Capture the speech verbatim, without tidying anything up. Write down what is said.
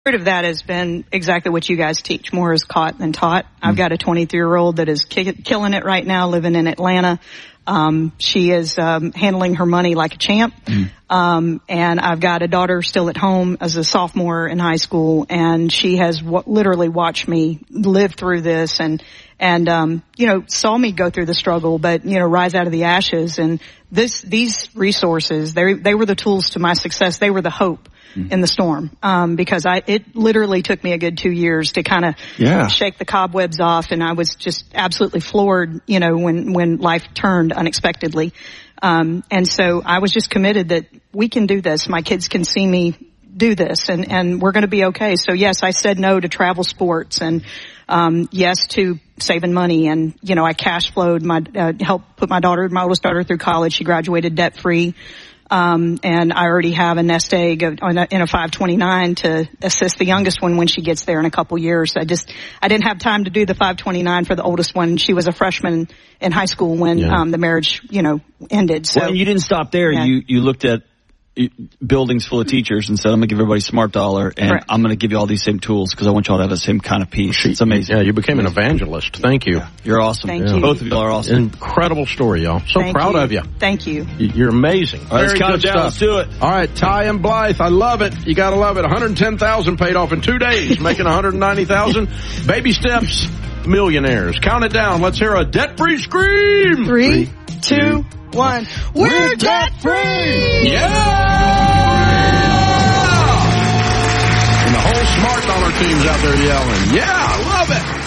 Part of that has been exactly what you guys teach. More is caught than taught. Mm. I've got a twenty-three-year-old that is ki- killing it right now, living in Atlanta. Um, she is um, handling her money like a champ. Mm. Um, and I've got a daughter still at home as a sophomore in high school, and she has w- literally watched me live through this and and um, you know, saw me go through the struggle, but you know, rise out of the ashes. And this these resources, they they were the tools to my success. They were the hope in the storm, um, because I, it literally took me a good two years to kind of yeah. shake the cobwebs off. And I was just absolutely floored, you know, when, when life turned unexpectedly. Um, and so I was just committed that we can do this. My kids can see me do this, and, and we're going to be okay. So yes, I said no to travel sports, and, um, yes to saving money. And, you know, I cash flowed my, uh, helped put my daughter, my oldest daughter through college. She graduated debt free. Um, and I already have a nest egg of, on a, in a five twenty-nine to assist the youngest one when she gets there in a couple years. I just, I didn't have time to do the five twenty-nine for the oldest one. She was a freshman in high school when, yeah. um, the marriage, you know, ended. So. Well, and you didn't stop there. Yeah. You, you looked at buildings full of teachers and said, I'm going to give everybody smart dollar, and Correct. I'm going to give you all these same tools because I want y'all to have the same kind of peace. It's amazing. Yeah, you became an evangelist. Thank you. You're awesome. Thank yeah. you. Both of y'all are awesome. Incredible story, y'all. So Thank proud you. of you. Thank you. You're amazing. All right, let's count it down. Let's do it. All right, Ty and Blythe, I love it. You got to love it. one hundred ten thousand dollars paid off in two days, making one hundred ninety thousand dollars. Baby steps, millionaires. Count it down. Let's hear a debt-free scream. Three, Three two, one. We're, We're debt-free! Yeah! And the whole Smart Dollar team's out there yelling. Yeah, I love it.